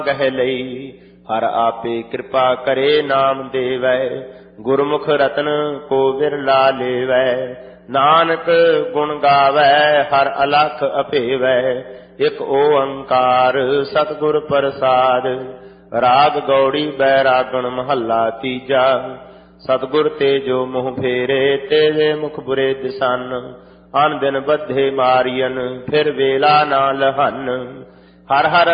ਗਹਿ ਲਈ। ਹਰ ਆਪੇ ਕਿਰਪਾ ਕਰੇ ਨਾਮ ਦੇਵੈ, ਗੁਰਮੁਖ ਰਤਨ ਕੋ ਵਿਰਲਾ ਲੇਵੈ। ਨਾਨਕ ਗੁਣ ਗਾਵੈ ਹਰ ਅਲਖ ਅਭੇਵੈ, ਇਕ ਓੰਕਾਰ ਸਤਿਗੁਰ ਪ੍ਰਸਾਦ। ਰਾਗ ਗੌੜੀ ਬੈਰਾਗਣ ਮਹੱਲਾ ਤੀਜਾ। ਸਤਿਗੁਰ ਤੇ ਜੋ ਮੂੰਹ ਫੇਰੇ, ਤੇਵੇ ਮੁਖ ਬੁਰੇ ਦਿਸਨ। ਅਨ ਦਿਨ ਬੱਧੇ ਮਾਰੀਅਨ, ਫਿਰ ਵੇਲਾ ਨਾ ਲਹਨ। ਹਰ ਹਰ